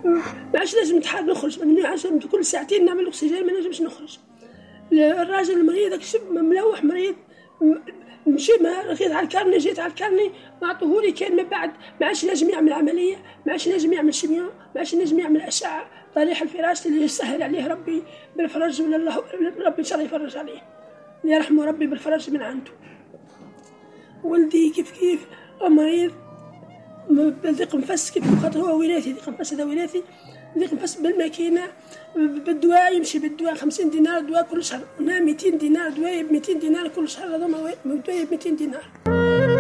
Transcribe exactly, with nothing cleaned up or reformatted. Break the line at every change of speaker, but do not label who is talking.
ما عادش لازم نتحرك نخرج، من عشان كل ساعتين نعمل اكسجين ما نجمش نخرج. الراجل المريض داك الشاب ملوح مريض، مشي ما رغيت على الكارني، جيت على الكارني ما عطوهولي، كان من بعد ما عادش نجم يعمل عمليه، ما عادش نجم يعمل شيمياء، ما عادش نجم يعمل اشعه، طريح الفراش اللي يسهل عليه ربي بالفرج، ولا الله ربي ان شاء الله يفرج عليه، يرحمه ربي بالفرج من عنده. ولدي كيف كيف مريض ضيق نفس، كيف خاطر هو وراثي ضيق نفس، هذا وراثي ضيق نفس بالماكينه بالدواء، يمشي بالدواء خمسين دينار دواء كل شهر، هنا مئتين دينار دواء ب مئتين دينار كل شهر، هذا دواء ب مئتين دينار.